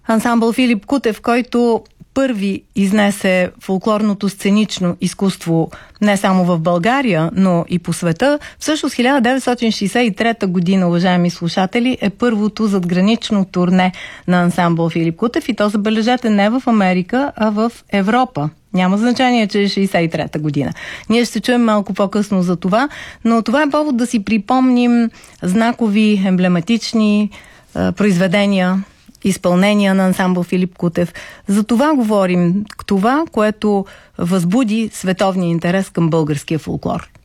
Ансамбъл Филип Кутев, който първи изнесе фолклорното сценично изкуство не само в България, но и по света. Всъщност 1963 година, уважаеми слушатели, е първото задгранично турне на ансамбъл Филип Кутев, и то, забележете, не в Америка, а в Европа. Няма значение, че е 63-та година. Ние ще чуем малко по-късно за това, но това е повод да си припомним знакови, емблематични произведения, изпълнения на ансамбъл Филип Кутев. За това говорим. Това, което възбуди световния интерес към българския фолклор.